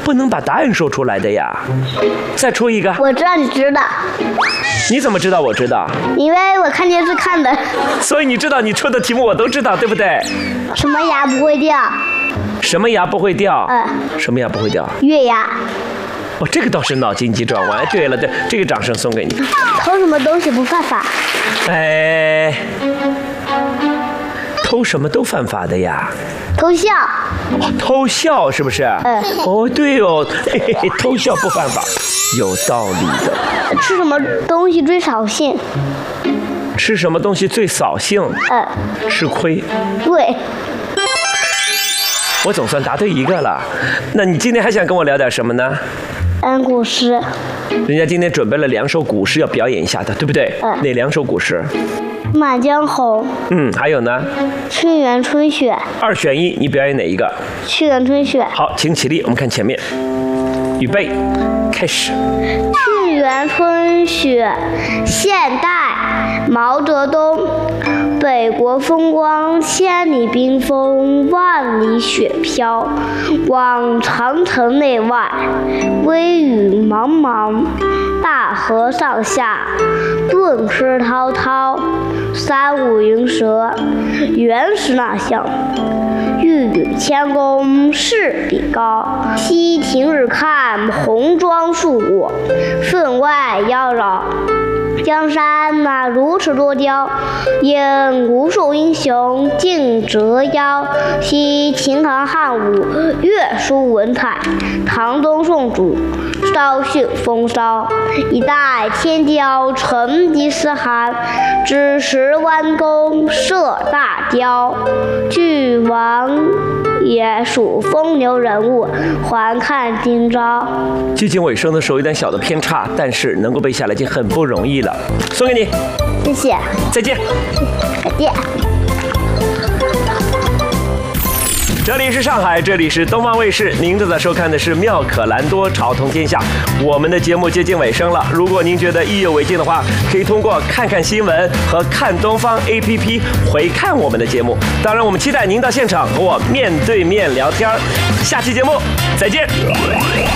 不能把答案说出来的呀。再出一个。 我知道你知道， 你怎么知道我知道？ 因为我看电视看的。 所以你知道你出的题目我都知道，对不对？ 什么牙不会掉？ 什么牙不会掉？什么牙不会掉？ 月牙。 哦，这个倒是脑筋急转弯。对了，对，这个掌声送给你。 偷什么东西不犯法？ 哎，偷什么都犯法的呀。 偷笑。 哦，偷笑是不是？哦，对哦，嘿嘿嘿，偷笑不犯法，有道理的。 吃什么东西最扫兴？ 吃什么东西最扫兴？吃亏。 对。 我总算答对一个了。那你今天还想跟我聊点什么呢？ 古诗。 人家今天准备了2首古诗要表演一下的，对不对？哪2首古诗？ 《满江红》。 还有呢？ 《沁园春雪》。 2选1，你表演哪一个？ 《沁园春雪》。 好，请起立，我们看前面，预备，开始。 沁园春雪，现代，毛泽东。北国风光千里冰封，万里雪飘。望长城内外，微雨茫茫。大河上下，顿失滔滔。三五云蛇，原是那乡。欲与千公试比高，溪亭日看红装束，分外妖娆。江山那如此多娇，引无数英雄竞折腰。惜秦唐汉武，阅书文采，唐宗宋祖，稍逊风骚。一代天骄成吉思汗，只识弯弓射大雕。俱往也属风流人物，还看今朝。 接近尾声的时候有点小的偏差，但是能够背下来已经很不容易了，送给你。 谢谢。 再见。 再见。 这里是上海，这里是东方卫视，您正在收看的是妙可蓝多朝通天下。我们的节目接近尾声了，如果您觉得意犹未尽的话，可以通过看看新闻和看东方 APP 回看我们的节目。当然，我们期待您到现场和我面对面聊天。下期节目再见。